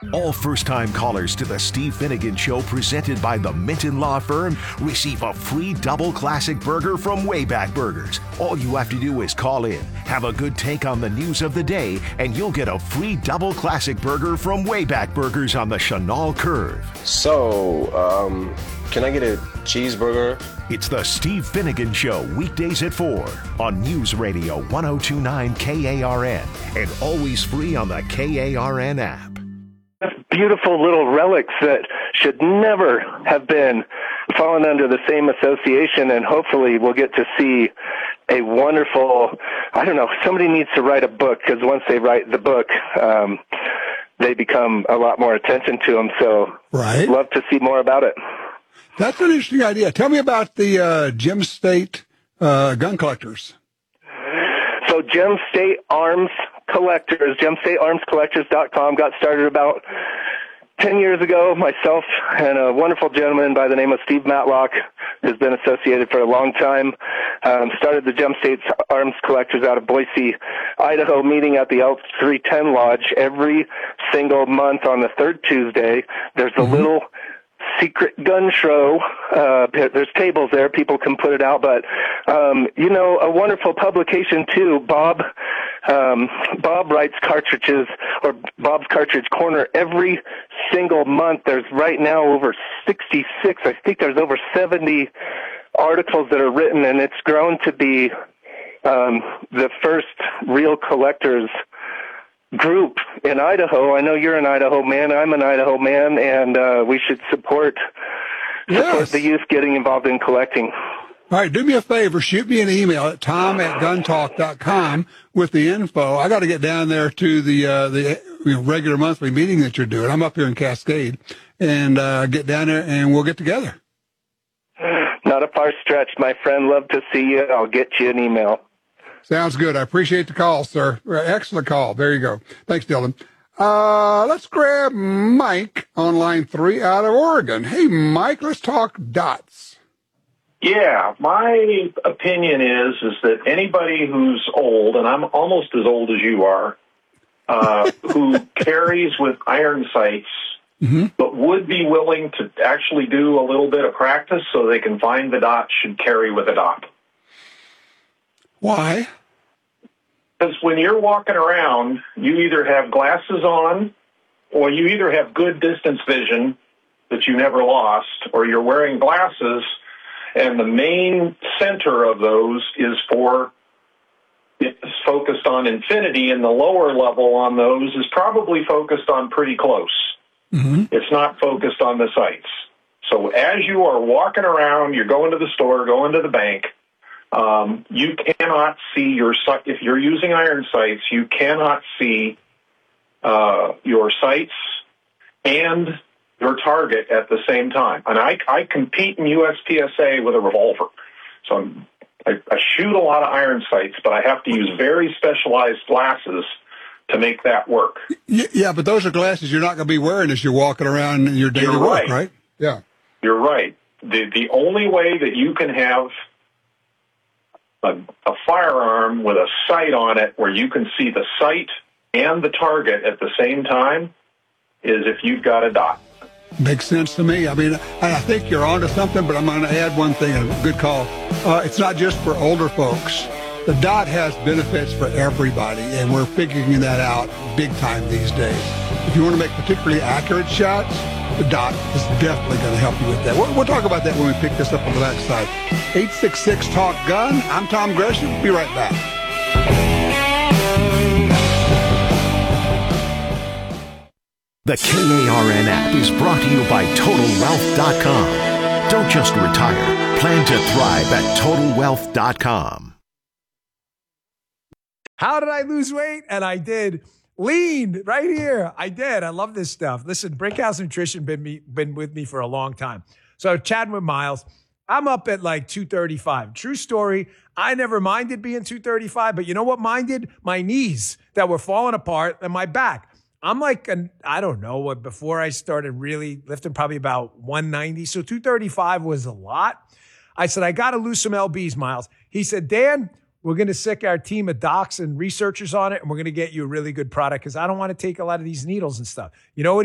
All first-time callers to the Steve Finnegan Show presented by the Minton Law Firm receive a free double classic burger from Wayback Burgers. All you have to do is call in, have a good take on the news of the day, and you'll get a free double classic burger from Wayback Burgers on the Chenal Curve. So, can I get a cheeseburger? It's the Steve Finnegan Show, weekdays at 4 on News Radio 1029 KARN and always free on the KARN app. Beautiful little relics that should never have been fallen under the same association, and hopefully we'll get to see a wonderful, somebody needs to write a book, because once they write the book, they become a lot more attention to them, so right. Love to see more about it. That's an interesting idea. Tell me about the Gem State gun collectors. So Gem State Arms Collectors, GemStateArmsCollectors.com got started about 10 years ago. Myself and a wonderful gentleman by the name of Steve Matlock has been associated for a long time. Started the Gem State Arms Collectors out of Boise, Idaho, meeting at the Elks 310 Lodge every single month on the third Tuesday. There's a little secret gun show. There's tables there. People can put it out. But, a wonderful publication, too. Bob writes cartridges, or Bob's Cartridge Corner, every single month. There's right now over 66. I think there's over 70 articles that are written, and it's grown to be the first real collectors group in Idaho. I know you're an Idaho man. I'm an Idaho man, and we should support the youth getting involved in collecting. All right, do me a favor. Shoot me an email at tom@guntalk.com with the info. I got to get down there to the regular monthly meeting that you're doing. I'm up here in Cascade, and get down there, and we'll get together. Not a far stretch, my friend. Love to see you. I'll get you an email. Sounds good. I appreciate the call, sir. Excellent call. There you go. Thanks, Dylan. Let's grab Mike on line 3 out of Oregon. Hey, Mike, let's talk dots. Yeah, my opinion is that anybody who's old, and I'm almost as old as you are, who carries with iron sights, but would be willing to actually do a little bit of practice so they can find the dot, should carry with a dot. Why? Because when you're walking around, you either have glasses on, or you either have good distance vision that you never lost, or you're wearing glasses, and the main center of those is focused on infinity, and the lower level on those is probably focused on pretty close. It's not focused on the sights. So as you are walking around, you're going to the store, going to the bank, you cannot see your sight. If you're using iron sights, you cannot see your sights and your target at the same time. And I compete in USPSA with a revolver. So I shoot a lot of iron sights, but I have to use very specialized glasses to make that work. Yeah, but those are glasses you're not going to be wearing as you're walking around in your daily work, right? Yeah. You're right. The only way that you can have a firearm with a sight on it where you can see the sight and the target at the same time is if you've got a dot. Makes sense to me. I mean, I think you're onto something, but I'm going to add one thing, a good call. It's not just for older folks. The dot has benefits for everybody, and we're figuring that out big time these days. If you want to make particularly accurate shots, the dot is definitely going to help you with that. We'll talk about that when we pick this up on the backside. 866-TALK-GUN. I'm Tom Gresham. Be right back. The KARN app is brought to you by TotalWealth.com. Don't just retire. Plan to thrive at TotalWealth.com. How did I lose weight? And I did. Lean right here. I did. I love this stuff. Listen, Brickhouse Nutrition been with me for a long time. So chatting with Miles, I'm up at like 235. True story. I never minded being 235, but you know what minded? My knees that were falling apart and my back. I'm like, I don't know, before I started really lifting, probably about 190. So 235 was a lot. I said, I got to lose some LBs, Miles. He said, Dan, we're going to sick our team of docs and researchers on it, and we're going to get you a really good product because I don't want to take a lot of these needles and stuff. You know what